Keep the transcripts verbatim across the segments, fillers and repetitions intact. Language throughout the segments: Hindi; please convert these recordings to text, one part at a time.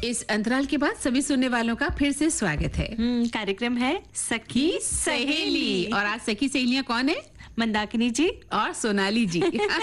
इस अंतराल के बाद सभी सुनने वालों का फिर से स्वागत है। हम्म, कार्यक्रम है सखी सहेली। और आज सखी सहेलियां कौन है? मंदाकिनी जी और सोनाली जी।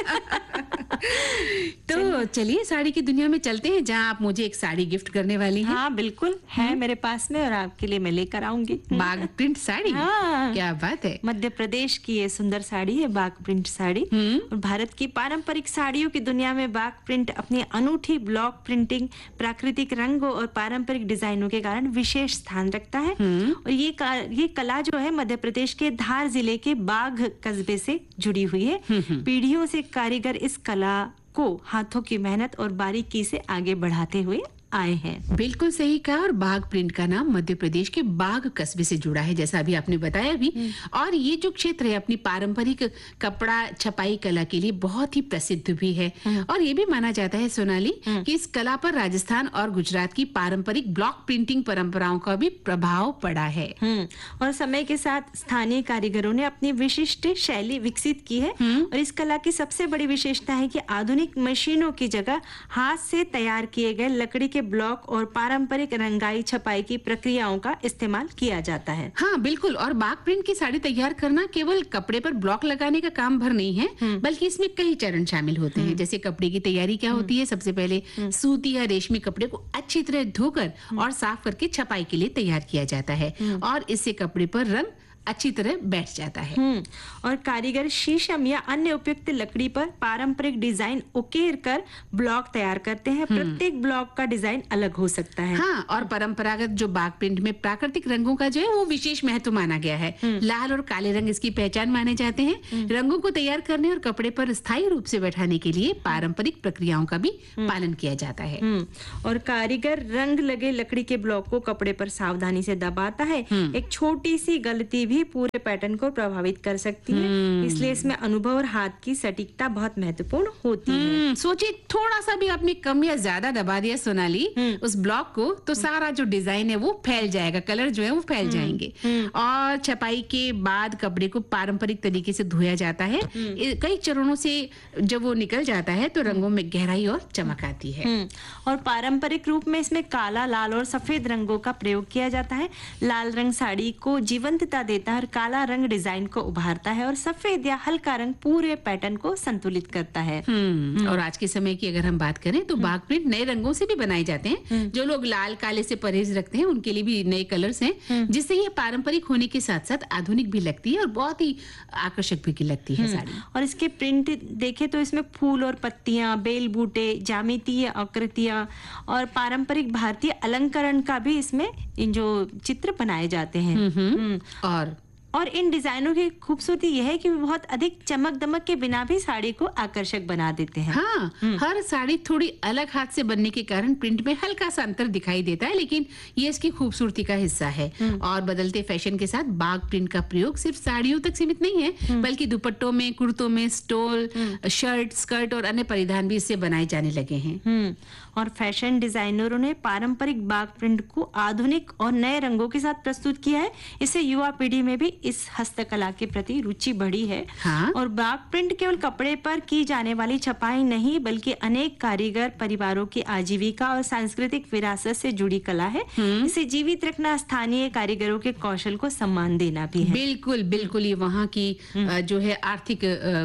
तो चलिए साड़ी की दुनिया में चलते हैं, जहां आप मुझे एक साड़ी गिफ्ट करने वाली हैं। हाँ बिल्कुल है मेरे पास में, और आपके लिए मैं लेकर आऊंगी बाग प्रिंट साड़ी। हाँ। क्या बात है। मध्य प्रदेश की ये सुंदर साड़ी है बाग प्रिंट साड़ी। और भारत की पारंपरिक साड़ियों की दुनिया में बाग प्रिंट अपनी अनूठी ब्लॉक प्रिंटिंग, प्राकृतिक रंगों और पारंपरिक डिजाइनों के कारण विशेष स्थान रखता है। और ये ये कला जो है मध्य प्रदेश के धार जिले के बाघ कस्बे से जुड़ी हुई है। पीढ़ियों से कारीगर इस कला को हाथों की मेहनत और बारीकी से आगे बढ़ाते हुए आए हैं। बिल्कुल सही कहा। और बाग प्रिंट का नाम मध्य प्रदेश के बाग कस्बे से जुड़ा है, जैसा अभी आपने बताया भी। और ये जो क्षेत्र है अपनी पारंपरिक कपड़ा छपाई कला के लिए बहुत ही प्रसिद्ध भी है। और ये भी माना जाता है सोनाली कि इस कला पर राजस्थान और गुजरात की पारंपरिक ब्लॉक प्रिंटिंग परंपराओं का भी प्रभाव पड़ा है। और समय के साथ स्थानीय कारीगरों ने अपनी विशिष्ट शैली विकसित की है। और इस कला की सबसे बड़ी विशेषता है कि आधुनिक मशीनों की जगह हाथ से तैयार किए गए लकड़ी के ब्लॉक और पारंपरिक रंगाई छपाई की प्रक्रियाओं का इस्तेमाल किया जाता है। हाँ बिल्कुल। और बाग प्रिंट की साड़ी तैयार करना केवल कपड़े पर ब्लॉक लगाने का काम भर नहीं है, बल्कि इसमें कई चरण शामिल होते हैं। जैसे कपड़े की तैयारी क्या होती है, सबसे पहले सूती या रेशमी कपड़े को अच्छी तरह धोकर और साफ करके छपाई के लिए तैयार किया जाता है। और इससे कपड़े पर रंग अच्छी तरह बैठ जाता है। और कारीगर शीशम या अन्य उपयुक्त लकड़ी पर पारंपरिक डिजाइन उकेर कर ब्लॉक तैयार करते हैं। प्रत्येक ब्लॉक का डिजाइन अलग हो सकता है। हाँ, और परंपरागत जो बाग प्रिंट में प्राकृतिक रंगों का जो है वो विशेष महत्व माना गया है। लाल और काले रंग इसकी पहचान माने जाते हैं। रंगों को तैयार करने और कपड़े पर स्थायी रूप से बैठाने के लिए पारंपरिक प्रक्रियाओं का भी पालन किया जाता है। और कारीगर रंग लगे लकड़ी के ब्लॉक को कपड़े पर सावधानी से दबाता है। एक छोटी सी गलती भी पूरे पैटर्न को प्रभावित कर सकती है, इसलिए इसमें अनुभव और हाथ की सटीकता बहुत महत्वपूर्ण होती है। सोचिए थोड़ा सा भी आपने कम या ज्यादा दबा दिया सोनाली उस ब्लॉक को, तो सारा जो डिजाइन है वो फैल जाएगा, कलर जो है वो फैल जाएंगे। और छपाई के बाद कपड़े को पारंपरिक तरीके से धोया जाता है। कई चरणों से जब वो निकल जाता है तो रंगों में गहराई और चमक आती है। और पारंपरिक रूप में इसमें काला, लाल और सफेद रंगों का प्रयोग किया जाता है। लाल रंग साड़ी को जीवंतता देता है और काला रंग डिजाइन को उभारता है, और सफेद या हल्का रंग पूरे पैटर्न को संतुलित करता है। और आज के समय की अगर हम बात करें तो बाग प्रिंट नए रंगों से भी बनाए जाते हैं। जो लोग लाल काले से परहेज रखते हैं उनके लिए भी नए कलर्स हैं, जिससे ये पारंपरिक होने के साथ साथ आधुनिक भी लगती है और बहुत ही आकर्षक भी लगती है साड़ी। और इसके प्रिंट देखें तो इसमें फूल और पत्तियां, बेल बूटे, ज्यामितीय आकृतियां और पारंपरिक भारतीय अलंकरण का भी इसमें जो चित्र बनाए जाते हैं। और और इन डिजाइनों की खूबसूरती यह है कि वो बहुत अधिक चमक दमक के बिना भी साड़ी को आकर्षक बना देते हैं। हाँ, हर साड़ी थोड़ी अलग हाथ से बनने के कारण प्रिंट में हल्का सा अंतर दिखाई देता है, लेकिन ये इसकी खूबसूरती का हिस्सा है। और बदलते फैशन के साथ बाग प्रिंट का प्रयोग सिर्फ साड़ियों तक सीमित नहीं है, बल्कि दुपट्टों में, कुर्तों में, स्टोल, शर्ट, स्कर्ट और अन्य परिधान भी इससे बनाए जाने लगे हैं। और फैशन डिजाइनरों ने पारंपरिक बाग प्रिंट को आधुनिक और नए रंगों के साथ प्रस्तुत किया है। इससे युवा पीढ़ी में भी इस हस्तकला के प्रति रुचि बढ़ी है। हाँ? और बाग प्रिंट केवल कपड़े पर की जाने वाली छपाई नहीं, बल्कि अनेक कारीगर परिवारों की आजीविका और सांस्कृतिक विरासत से जुड़ी कला है। इसे जीवित रखना स्थानीय कारीगरों के कौशल को सम्मान देना भी है। बिल्कुल बिल्कुल, ये वहाँ की जो है आर्थिक